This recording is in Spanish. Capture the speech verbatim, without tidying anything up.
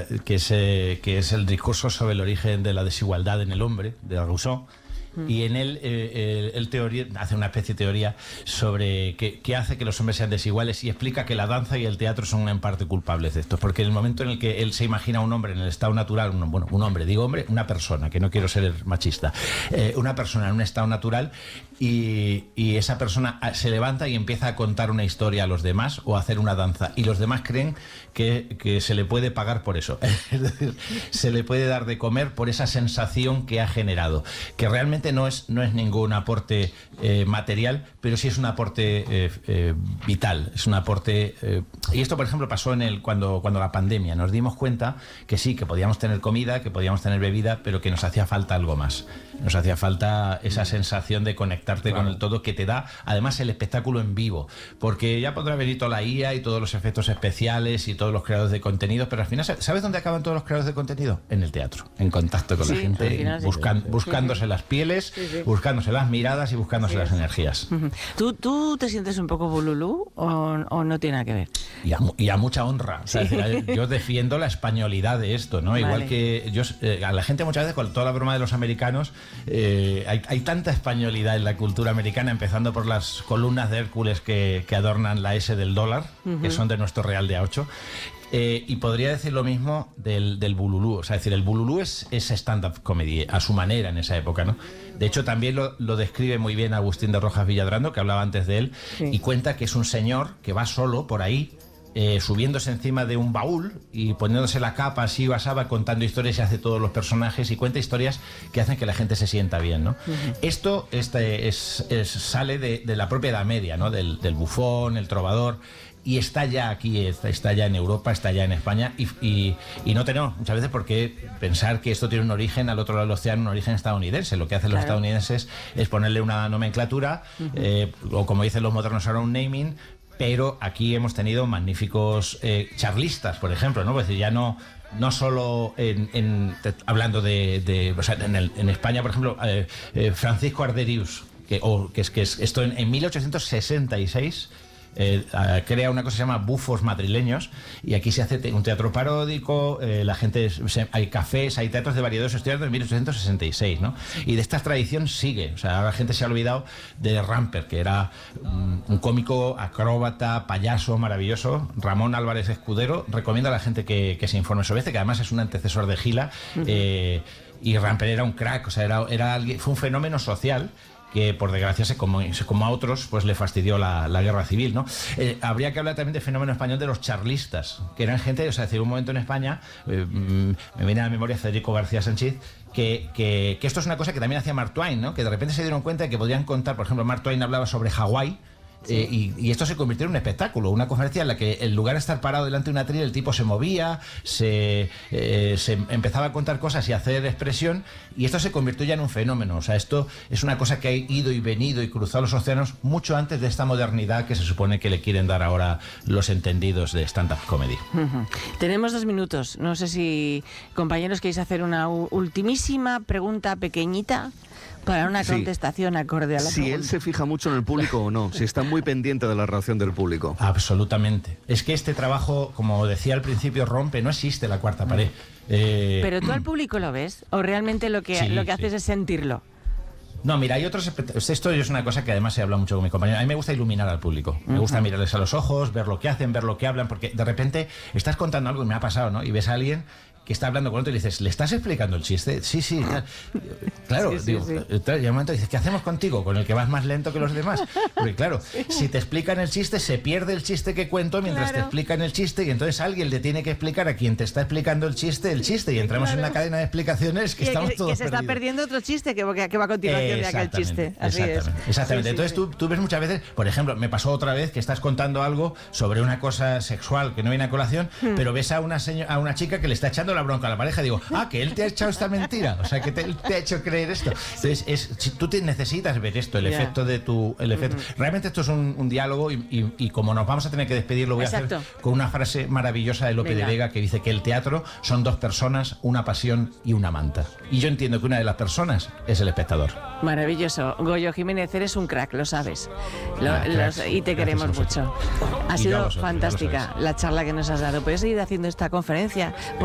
que, es, eh, que es el discurso sobre el origen de la desigualdad en el hombre, de Rousseau. Y en él, eh, él teoría, hace una especie de teoría sobre qué, qué hace que los hombres sean desiguales y explica que la danza y el teatro son en parte culpables de esto, porque en el momento en el que él se imagina a un hombre en el estado natural, un, bueno, un hombre, digo hombre, una persona, que no quiero ser machista, eh, una persona en un estado natural y, y esa persona se levanta y empieza a contar una historia a los demás o a hacer una danza y los demás creen que, que se le puede pagar por eso, es decir, se le puede dar de comer por esa sensación que ha generado, que realmente no es, no es ningún aporte eh, material, pero sí es un aporte eh, eh, vital, es un aporte... Eh, y esto, por ejemplo, pasó en el cuando, cuando la pandemia. Nos dimos cuenta que sí, que podíamos tener comida, que podíamos tener bebida, pero que nos hacía falta algo más. Nos hacía falta esa sensación de conectarte claro. con el todo que te da, además, el espectáculo en vivo. Porque ya podrá venir toda la I A y todos los efectos especiales y todos los creadores de contenido, pero al final, ¿sabes dónde acaban todos los creadores de contenido? En el teatro, en contacto con sí, la gente, final, buscan, sí. buscándose sí. las pieles, sí, sí. buscándose las miradas y buscándose sí. las energías. ¿Tú, ¿Tú te sientes un poco bululú o, o no tiene nada que ver? Y a, y a mucha honra. Sí. O sea, yo defiendo la españolidad de esto, ¿no? Vale. Igual que yo, eh, a la gente muchas veces, con toda la broma de los americanos, eh, hay, hay tanta españolidad en la cultura americana, empezando por las columnas de Hércules que, que adornan la S del dólar, uh-huh. que son de nuestro real de A ocho. Eh, y podría decir lo mismo del, del bululú. O sea, es decir, el bululú es, es stand-up comedy a su manera en esa época, ¿no? De hecho, también lo, lo describe muy bien Agustín de Rojas Villadrando, que hablaba antes de él, sí. y cuenta que es un señor que va solo por ahí, eh, subiéndose encima de un baúl y poniéndose la capa así basada, contando historias y hace todos los personajes y cuenta historias que hacen que la gente se sienta bien, ¿no? Uh-huh. Esto este es, es, sale de, de la propia Edad Media, ¿no? Del, del bufón, el trovador. Y está ya aquí, está, está ya en Europa, está ya en España y, y, y no tenemos muchas veces por qué pensar que esto tiene un origen al otro lado del océano, un origen estadounidense. Lo que hacen claro. los estadounidenses es ponerle una nomenclatura, uh-huh. eh, o como dicen los modernos ahora, un naming, pero aquí hemos tenido magníficos eh, charlistas, por ejemplo, ¿no? Es decir, ya no... No solo en, en, hablando de... de o sea, en, el, en España, por ejemplo, eh, eh, Francisco Arderius, que, o, que, es, que es esto en, en mil ochocientos sesenta y seis... Eh, crea una cosa que se llama Bufos Madrileños y aquí se hace un teatro paródico, eh, la gente se, hay cafés, hay teatros de variedades, estoy hablando de mil ochocientos sesenta y seis, ¿no? Y de esta tradición sigue, o sea, la gente se ha olvidado de Ramper, que era um, un cómico, acróbata, payaso maravilloso. Ramón Álvarez Escudero, recomiendo a la gente que, que se informe sobre este, que además es un antecesor de Gila, uh-huh. eh, y Ramper era un crack, o sea, era, era alguien, fue un fenómeno social que por desgracia, se como, como a otros, pues le fastidió la, la guerra civil, ¿no? Eh, habría que hablar también del fenómeno español de los charlistas, que eran gente, o sea, decir, un momento en España, eh, me viene a la memoria Federico García Sánchez, que, que, que esto es una cosa que también hacía Mark Twain, ¿no? Que de repente se dieron cuenta de que podían contar, por ejemplo, Mark Twain hablaba sobre Hawái, sí. eh, y, y esto se convirtió en un espectáculo, una conferencia en la que en lugar de estar parado delante de una tril, el tipo se movía, se, eh, se empezaba a contar cosas y a hacer expresión, y esto se convirtió ya en un fenómeno. O sea, esto es una cosa que ha ido y venido y cruzado los océanos mucho antes de esta modernidad que se supone que le quieren dar ahora los entendidos de stand-up comedy. Uh-huh. Tenemos dos minutos. No sé si, compañeros, queréis hacer una ultimísima pregunta pequeñita para una contestación sí. acorde a la si pregunta. Él se fija mucho en el público o no, si está muy pendiente de la reacción del público. Absolutamente. Es que este trabajo, como decía al principio, rompe, no existe la cuarta pared. Eh... ¿Pero tú al público lo ves? ¿O realmente lo que, sí, lo que haces sí. es sentirlo? No, mira, hay otros... Esto es una cosa que además se habla mucho con mi compañero. A mí me gusta iluminar al público. Me gusta uh-huh. mirarles a los ojos, ver lo que hacen, ver lo que hablan, porque de repente estás contando algo y me ha pasado, ¿no? Y ves a alguien que está hablando con otro y le dices, ¿le estás explicando el chiste? Sí, sí, claro. Sí, sí, digo, sí. Y al momento dices, ¿qué hacemos contigo? Con el que vas más lento que los demás. Porque claro, sí. si te explican el chiste, se pierde el chiste que cuento mientras claro. te explican el chiste, y entonces alguien le tiene que explicar a quien te está explicando el chiste el chiste, y entramos claro. en una cadena de explicaciones que y estamos que, todos que se perdidos. está perdiendo otro chiste que, que va a continuación de aquel chiste. Así exactamente, es. Exactamente. Sí, entonces sí, tú, tú ves muchas veces, por ejemplo, me pasó otra vez que estás contando algo sobre una cosa sexual que no viene a colación, hmm. pero ves a una, seño- a una chica que le está echando la bronca a la pareja y digo, ah, que él te ha echado esta mentira, o sea, que te, te ha hecho creer esto. Entonces, es, si tú te necesitas ver esto, el yeah. efecto de tu... El efecto. Uh-huh. Realmente esto es un, un diálogo y, y, y como nos vamos a tener que despedir, lo voy Exacto. a hacer con una frase maravillosa de Lope Venga. de Vega que dice que el teatro son dos personas, una pasión y una manta. Y yo entiendo que una de las personas es el espectador. Maravilloso. Goyo Jiménez, eres un crack, lo sabes. Lo, ah, los, y te queremos mucho. Ha y sido vosotros, fantástica la charla que nos has dado. Puedes seguir haciendo esta conferencia.